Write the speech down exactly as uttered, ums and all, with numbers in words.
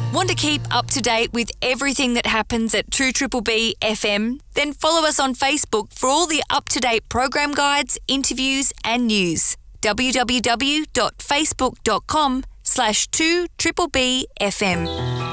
Want to keep up to date with everything that happens at two B B B F M? Then follow us on Facebook for all the up-to-date program guides, interviews and news. www.facebook.com slash 2BBB FM.